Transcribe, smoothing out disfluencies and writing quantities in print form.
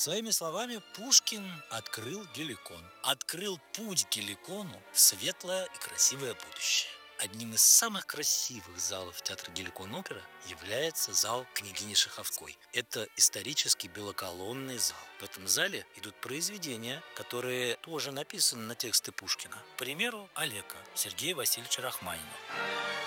Своими словами, Пушкин открыл Геликон. Открыл путь Геликону в светлое и красивое будущее. Одним из самых красивых залов театра Геликон-опера является зал княгини Шаховской. Это исторический белоколонный зал. В этом зале идут произведения, которые тоже написаны на тексты Пушкина. К примеру, «Олега» Сергея Васильевича Рахманинова.